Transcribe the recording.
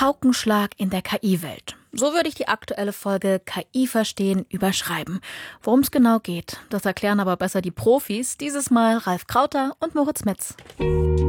Paukenschlag in der KI-Welt. So würde ich die aktuelle Folge KI verstehen überschreiben. Worum es genau geht, das erklären aber besser die Profis. Dieses Mal Ralf Krauter und Moritz Metz.